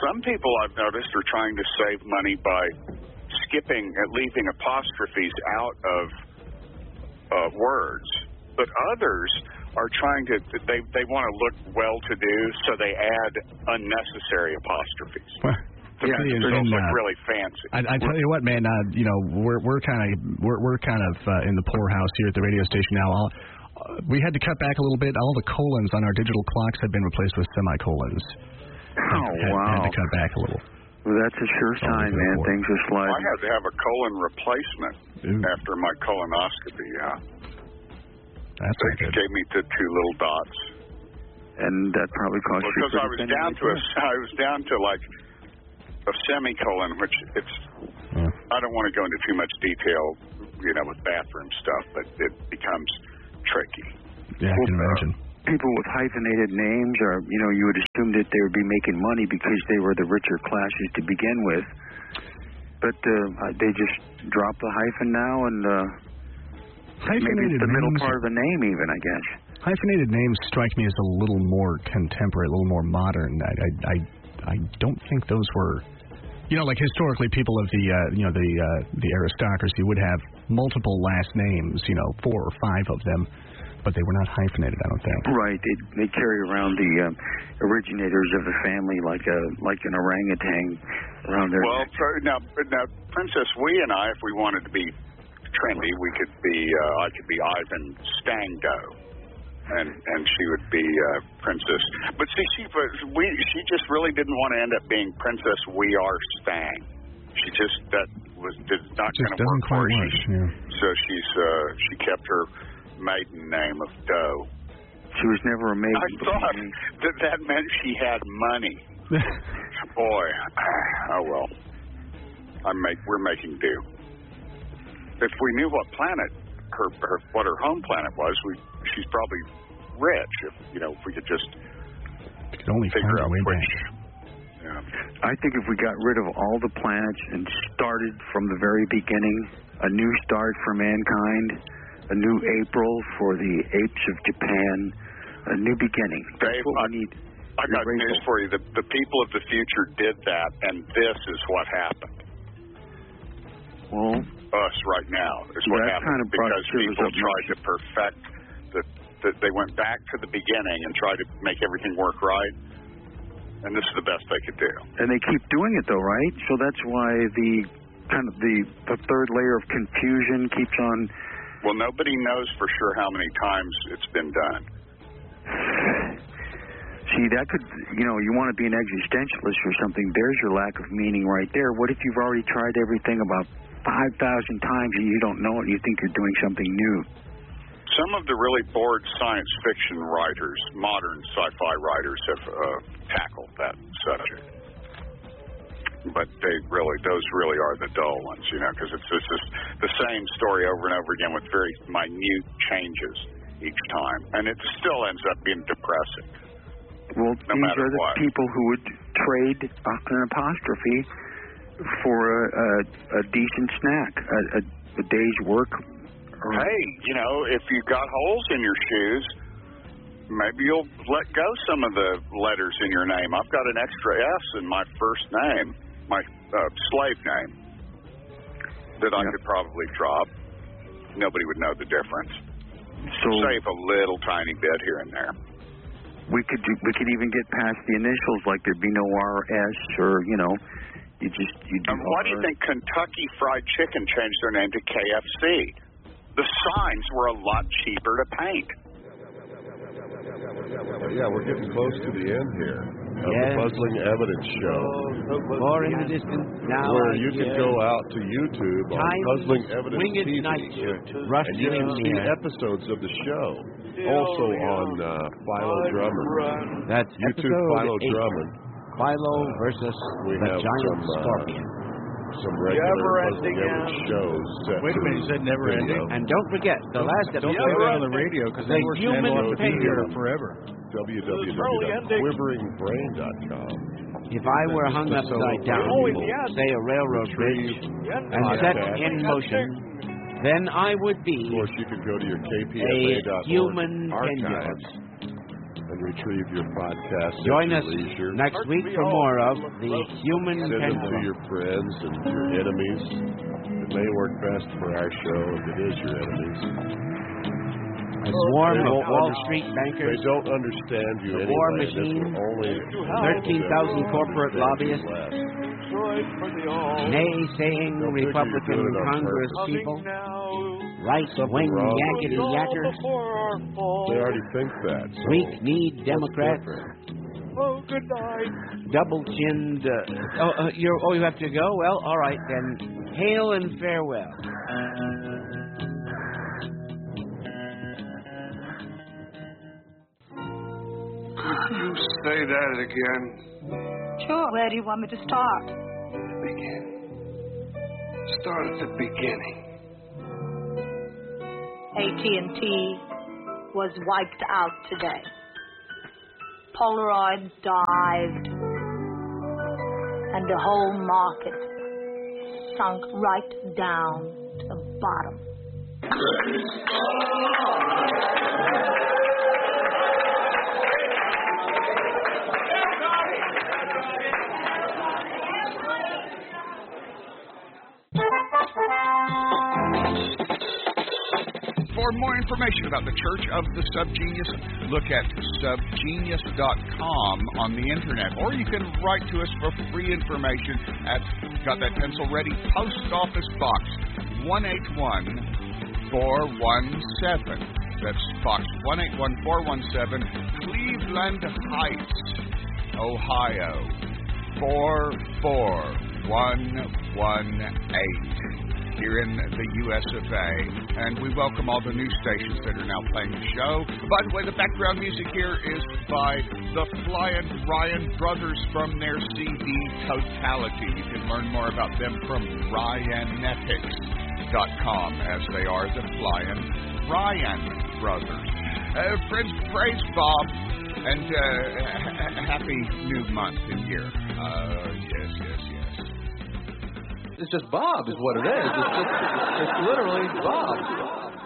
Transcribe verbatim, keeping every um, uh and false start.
some people I've noticed are trying to save money by skipping, uh, leaving apostrophes out of uh, words. But others are trying to, they, they want to look well-to-do, so they add unnecessary apostrophes. To yeah, make themselves and, look uh, really fancy. I, I tell you what, man. Uh, you know, we're we're kind of we're we're kind of uh, in the poorhouse here at the radio station now. I'll, uh, we had to cut back a little bit. All the colons on our digital clocks have been replaced with semicolons. Oh had, wow! Had to cut back a little. Well, that's a sure sign, man. Things are sliding. I had to have a colon replacement Ooh. after my colonoscopy. Yeah. That's they good. gave me the two little dots. And that probably cost well, you. Because I was down to a, I was down to like a semicolon, which it's. Yeah. I don't want to go into too much detail, you know, with bathroom stuff, but it becomes tricky. Yeah, I can well, imagine. Uh, people with hyphenated names, or you know, you would assume that they would be making money because they were the richer classes to begin with. But uh, they just drop the hyphen now, and uh, maybe it's the middle part of a name, even, I guess. Hyphenated names strike me as a little more contemporary, a little more modern. I, I, I, I don't think those were. You know, like historically, people of the, uh, you know, the uh, the aristocracy would have multiple last names, you know, four or five of them, but they were not hyphenated, I don't think. Right. They they carry around the um, originators of the family like a like an orangutan around their Well, neck. now, now, Princess Wee and I, if we wanted to be trendy, we could be, uh, I could be Ivan Stangdo. And and she would be uh, Princess. But see, she we she just really didn't want to end up being Princess We Are Stang. She just that was did not going to work for her. Yeah. So she's uh, she kept her maiden name of Doe. She was never a maiden. I thought that that meant she had money. Boy, oh well. I'm make we're making do. If we knew what planet her, her what her home planet was, we she's probably rich. If you know, if we could just we could only figure out way which. Back. Yeah. I think if we got rid of all the planets and started from the very beginning, a new start for mankind, a new April for the apes of Japan, a new begining. That's Dave, what I, we need. I got news for you. The, the people of the future did that, and this is what happened. Well, us right now is what that happened kind of because people up tried to perfect the, the. They went back to the beginning and tried to make everything work right, and this is the best they could do. And they keep doing it, though, right? So that's why the kind of the the third layer of confusion keeps on. Well, nobody knows for sure how many times it's been done. See, that could, you know, you want to be an existentialist or something. There's your lack of meaning right there. What if you've already tried everything about five thousand times and you don't know it and you think you're doing something new? Some of the really bored science fiction writers, modern sci-fi writers, have uh, tackled that subject. But they really, those really are the dull ones, you know, because it's, it's just the same story over and over again with very minute changes each time. And it still ends up being depressing. Well, no these matter are the what. people who would trade an apostrophe for a, a, a decent snack, a, a, a day's work. Or hey, you know, if you've got holes in your shoes, maybe you'll let go some of the letters in your name. I've got an extra S in my first name, my uh, slave name, that I yep. could probably drop. Nobody would know the difference. So save a little tiny bit here and there. We could do, we could even get past the initials, like there'd be no R or S, or you know, you just you do. And why do you think Kentucky Fried Chicken changed their name to K F C? The signs were a lot cheaper to paint. Yeah, we're getting close to the end here of yes. the Puzzling Evidence Show. Far in the distance now. Where I you can hear go out to YouTube on Times Puzzling Evidence Winged T V, Night and you can see episodes of the show. Also on uh, Philo Drummond. That's YouTube Philo eight. Drummond. Philo versus we the have giant some, uh, scorpion. Some regular Puzzling Evidence shows. Set Wait a minute, you said never ending? And don't forget, the last Don't episode. say that on the radio, because then the we're human going to be here penguin. forever. w w w dot quivering brain dot com. If I were hung upside down, say a railroad bridge, and set in motion, then I would be of course, you could go to your K P F A dot org a human archives pendulum. and retrieve your podcast Join at us your leisure. next week for more of The Human Send them to Pendulum. your friends and your enemies. It may work best for our show if it is your enemies. A swarm They of don't Wall under- Street bankers, They don't understand you the anyway. war This will machine, only thirteen thousand corporate understand you lobbyists, less. naysaying Don't think Republican you're doing it on Congress purpose. people, Something right-wing wrong with yakety you. yackers, They already think that. So weak-kneed what's Democrats, different? Oh, good night. double-chinned. Uh, oh, uh, you're, oh, you have to go? Well, all right then. Hail and farewell. Could you say that again? Sure. Where do you want me to start? Begin. Start at the beginning. A T and T was wiped out today. Polaroid dived, and the whole market sunk right down to the bottom. For more information about the Church of the Subgenius, look at subgenius dot com on the internet, or you can write to us for free information at, got that pencil ready, Post Office Box one eight one four one seven. That's Box one eight one four one seven, Cleveland Heights, Ohio four four one one eight. Here in the U S of A, and we welcome all the new stations that are now playing the show. By the way, the background music here is by the Flying Ryan Brothers from their C D Totality. You can learn more about them from Ryanetics dot com, as they are the Flying Ryan Brothers. Uh, friends, praise Bob, and uh, ha- happy new month and year. Uh, yes, yes, yes. It's just Bob is what it is. It's, just, it's literally Bob.